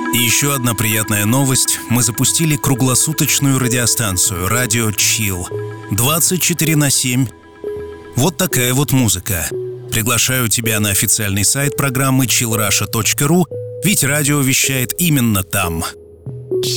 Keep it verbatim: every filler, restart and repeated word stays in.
И еще одна приятная новость. Мы запустили круглосуточную радиостанцию «Радио Чил». двадцать четыре на семь. Вот такая вот музыка. Приглашаю тебя на официальный сайт программы чил раша точка ру, ведь радио вещает именно там.